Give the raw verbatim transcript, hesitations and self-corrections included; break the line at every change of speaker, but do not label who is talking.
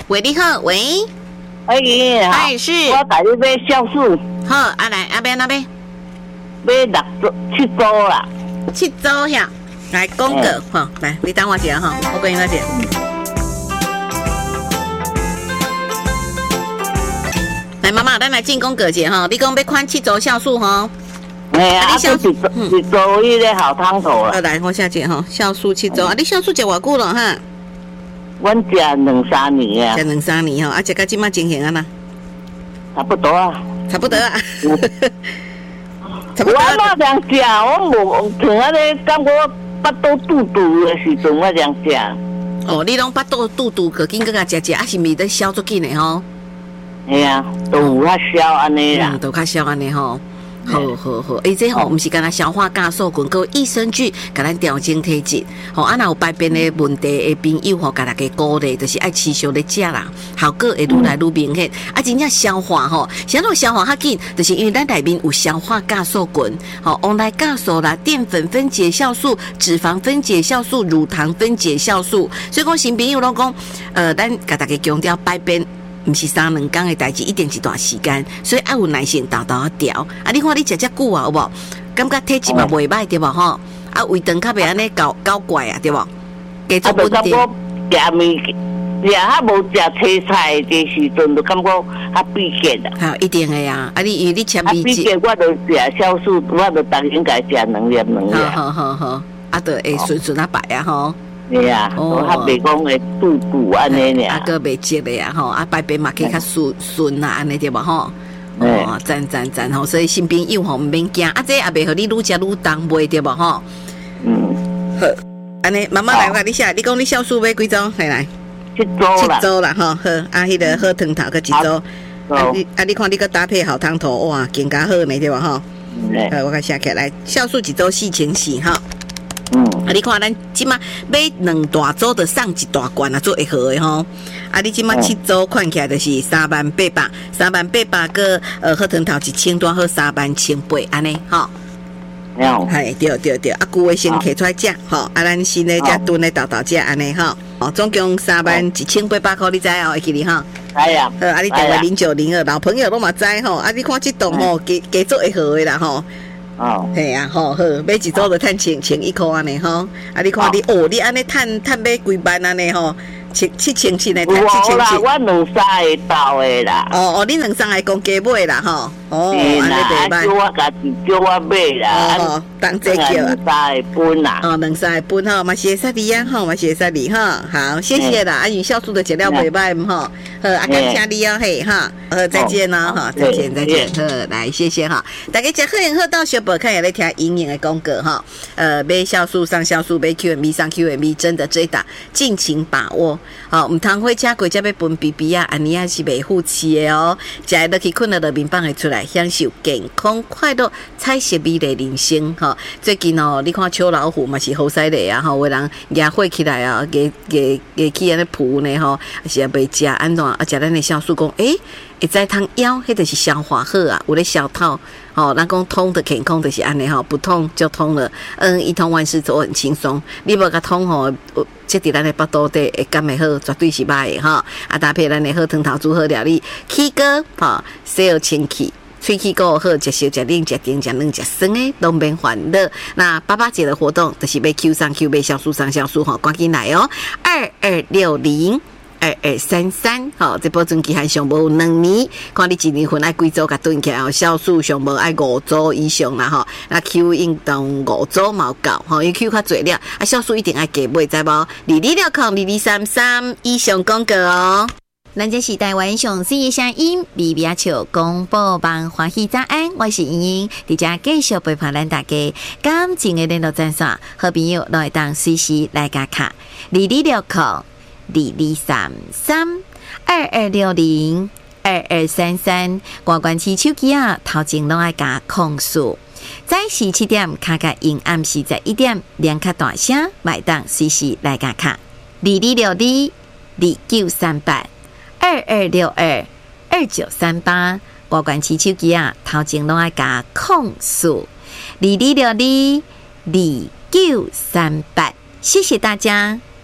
喂，你好，喂，
哎呀，
哎是，
我带你买酵素，
好，啊来，阿边那边
买六周七周啦，
七周呀，来公个哈，来，你等我一下哈，我跟你那讲。来，妈妈，咱来进攻个节哈，你讲要款七周酵素哈。
哎呀，啊，就是一周迄个好汤头啦。
来，我下节哈，酵素七周啊，你酵素食偌久了哈？
阮食两三年啊。
食两三年吼，啊，食到即马情形啊呐？
差不多啊。
差不多啊。
我嘛这样食，我无像安尼感觉巴肚肚肚的时阵，我这样食。
哦，你拢巴肚肚肚，个紧个甲食食，啊，是毋是在消足紧的吼？
哎呀，都有较消安尼啦，
都较消安尼吼。好好好，诶，这吼毋是干那消化酵素菌，佮益生菌，甲咱调整体质。吼，啊，若有排便的问题的朋友吼，甲大家鼓励，就是爱持续咧食啦，效果会愈来愈明显。啊，真正消化吼，啥落消化较紧，就是因为咱内面有消化酵素菌，吼，往来酵素啦、淀粉分解酵素、脂肪分解酵素、乳糖分解酵素。所以讲，新朋友拢讲，呃，咱甲大家强调排便。毋是三两工的代志，一定一段时间，所以爱有耐心，豆豆啊调。啊，你看你食遮久啊，有无？感觉体质嘛袂歹，对无吼？啊，胃肠较袂安尼搞搞怪啊，对无？加做稳定。啊，
就感觉食物食较无食青菜的时阵，就感觉较闭结啦。
好，一定的呀。啊，你因为你吃味
闭结，我就食酵素，我就逐天家食两粒两粒。
好好好好，啊，就会顺顺啊排啊吼。
对啊，我较袂讲会肚肚安尼尔，
啊个袂积的呀吼，啊排便嘛可以较顺顺啊，安尼对无吼？哦，赞赞赞吼，所以新朋友吼毋免惊，啊这也袂互你愈食愈重袂对无吼？嗯，好，安尼慢慢来，我甲你写，你讲你酵素买几周？来来，
七周啦，
七周啦吼，好，啊迄个好汤头个一周，啊你啊你看你个搭配好汤头，哇，更加好呢对无吼？呃，我甲写起来，酵素一周四千四哈。嗯，啊，你看咱即马买两大组的送一大罐啊，做会好的吼。啊，你即马七组看起来就是三万八百，三万八百个呃好汤头一千多，好三万千八安尼吼。有，系对对对，啊，旧的先摕出来食吼，啊，咱新的才炖的豆豆食安尼吼。哦，总共三万一千八百块，你知哦？会记哩吼？
哎呀，
好，啊，你电话零九零二，老朋友拢嘛知吼。啊，你看这栋吼，加加做会好的啦吼。哦，系啊，好好，买一组就趁千千一箍安尼吼，啊，你看你哦，你安尼趁趁买几万安尼吼，七七千七呢，趁七千七。我啦，
我两三个包的啦。
哦哦，你两三个公加买啦吼，哦，安尼袂歹。
叫我家己叫我买啦。哦，
当这叫啊。
两三个分啦。
哦，两三个分吼，嘛谢谢你啊，吼，嘛谢谢你哈，好，谢谢啦，啊，因酵素的质量袂歹吼，好，啊，感谢你哦，嘿哈，呃，再见咯，哈，再见再见，好，来谢谢哈，大家食好用好到小宝看也来听营养的广告哈，呃，买酵素上酵素，买 Q M B 上 Q M B， 真的这一打尽情把握，好，唔通会吃过才要分 B B 啊，安尼也是袂负气的哦，食落去困了就面放会出来，享受健康快乐彩色美丽人生哈。最近哦，你看秋老虎嘛是好犀利啊！吼，有人牙火起来啊，给给给去安尼扑呢吼，是也袂食安怎啊？食咱的酵素讲，诶、欸，会知通枵，迄就是消化好啊，有咧消透。吼、哦，咱讲通的健康就是安尼吼，不通就通了。嗯，一通万事都很轻松。你无甲通吼，即伫咱的腹肚底会感会好，绝对是歹的吼。啊，搭配咱的好汤头煮好料理，起锅吼，洗好清气。喙齿够好，食烧食冷食甜食软食酸的都免烦恼。那八八节的活动就是要 Q 上 Q 买酵素上酵素吼，赶紧来哦！二二六零二二三三，好，这保存期限上无两年，看你一年份爱几组甲炖起来哦。酵素上无爱五组以上啦吼，那 Q 运动五组嘛有够吼，因为 Q 较侪了，啊酵素一定爱加买，知无？二二六空二二三三以上广告哦。咱这是台湾上水的声音，微微笑广播帮欢喜早安，我是莹莹，伫遮继续陪伴咱大家。感情的联络专线，好朋友都会当随时来加卡，二二六空二二三三二二六零二二三三，关关起手机啊，头前拢爱加控诉。早时七点，卡卡阴暗时在一点，两卡大声，买当随时来加卡，二二六二二九三八。二二六二二九三八，拨关起手机啊，头前拢爱加控诉二二六二二九三八，谢谢大家。